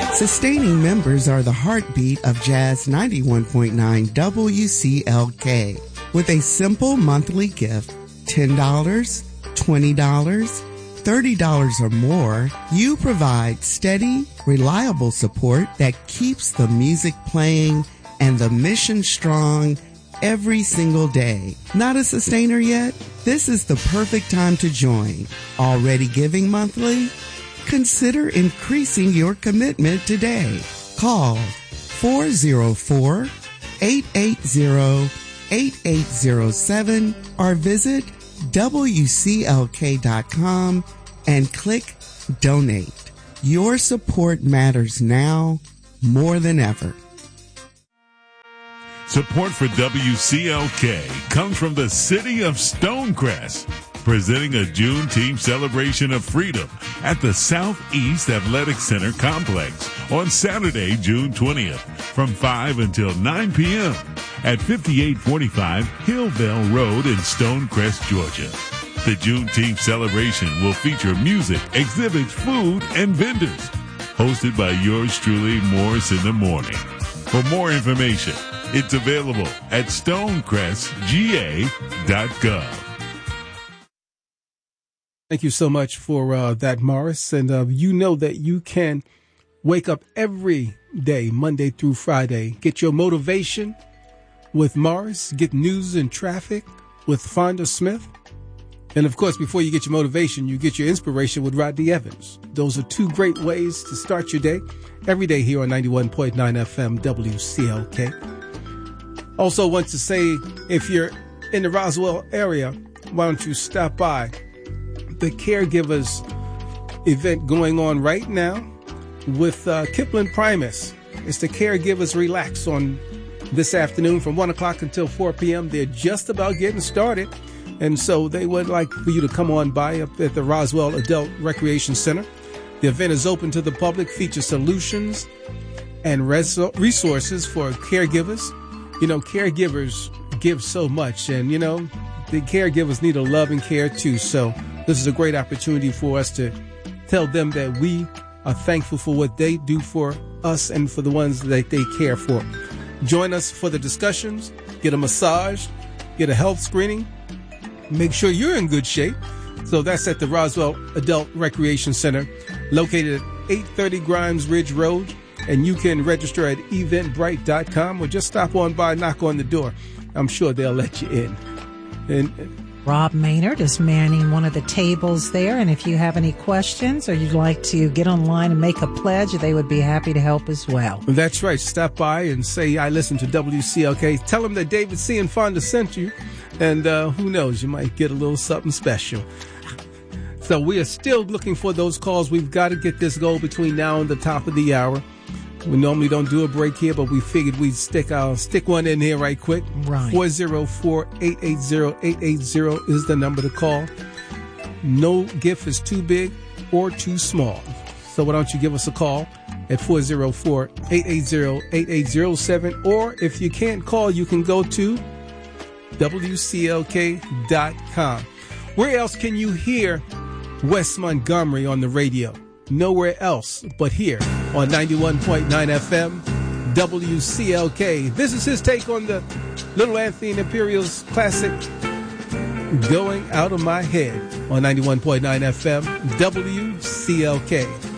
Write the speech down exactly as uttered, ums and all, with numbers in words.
Sustaining members are the heartbeat of Jazz ninety-one point nine W C L K. With a simple monthly gift, ten dollars, twenty dollars, thirty dollars or more, you provide steady, reliable support that keeps the music playing and the mission strong every single day. Not a sustainer yet? This is the perfect time to join. Already giving monthly? Consider increasing your commitment today. Call four oh four, eight eight zero, eight eight zero seven or visit W C L K dot com and click Donate. Your support matters now more than ever. Support for W C L K comes from the city of Stonecrest, presenting a Juneteenth celebration of freedom at the Southeast Athletic Center complex on Saturday, June twentieth from five until nine p.m. at fifty-eight forty-five Hillvale Road in Stonecrest, Georgia. The Juneteenth celebration will feature music, exhibits, food, and vendors. Hosted by yours truly, Morris in the Morning. For more information, it's available at stonecrest g a dot gov. Thank you so much for uh, that, Morris. And uh, you know that you can wake up every day, Monday through Friday, get your motivation with Morris, get news and traffic with Fonda Smith. And, of course, before you get your motivation, you get your inspiration with Rodney Evans. Those are two great ways to start your day every day here on ninety-one point nine F M W C L K. Also want to say, if you're in the Roswell area, why don't you stop by the Caregivers event going on right now with uh, Kipling Primus. It's the Caregivers Relax on this afternoon from one o'clock until four p.m. They're just about getting started. And so they would like for you to come on by up at the Roswell Adult Recreation Center. The event is open to the public, features solutions and res- resources for caregivers. You know, caregivers give so much, and, you know, the caregivers need a love and care too. So this is a great opportunity for us to tell them that we are thankful for what they do for us and for the ones that they care for. Join us for the discussions, get a massage, get a health screening, make sure you're in good shape. So that's at the Roswell Adult Recreation Center, located at eight thirty Grimes Ridge Road. And you can register at eventbrite dot com or just stop on by, knock on the door. I'm sure they'll let you in. And Rob Maynard is manning one of the tables there. And if you have any questions or you'd like to get online and make a pledge, they would be happy to help as well. That's right. Stop by and say, I listen to W C L K. Tell them that David C. and Fonda sent you. And uh, who knows, you might get a little something special. So we are still looking for those calls. We've got to get this goal between now and the top of the hour. We normally don't do a break here, but we figured we'd stick uh, stick one in here right quick. Right. four oh four, eight eight zero, eight eight zero is the number to call. No gift is too big or too small. So why don't you give us a call at four oh four, eight eight zero, eight eight zero seven. Or if you can't call, you can go to W C L K dot com. Where else can you hear Wes Montgomery on the radio? Nowhere else but here on ninety-one point nine F M W C L K. This is his take on the Little Anthony and Imperial's classic Going Out of My Head on ninety-one point nine F M W C L K.